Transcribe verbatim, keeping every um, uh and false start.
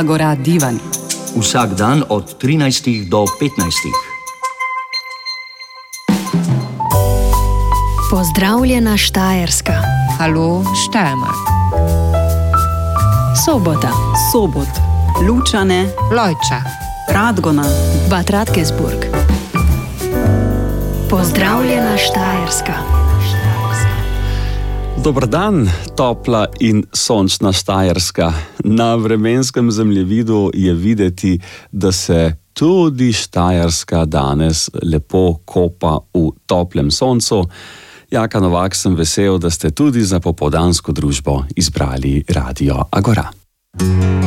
Agora Divan. Vsak dan od trinajstih do petnajstih. Pozdravljena Štajerska. Halo Steiermark. Sobota. Sobot. Lučane. Lojča. Radgona. Bad Radkersburg. Pozdravljena Štajerska. Dober dan, topla in sončna Štajerska. Na vremenskem zemljevidu je videti, da se tudi Štajerska danes lepo kopa v toplem soncu. Jaka Novak, sem vesel, da ste tudi za popoldansko družbo izbrali Radio Agora.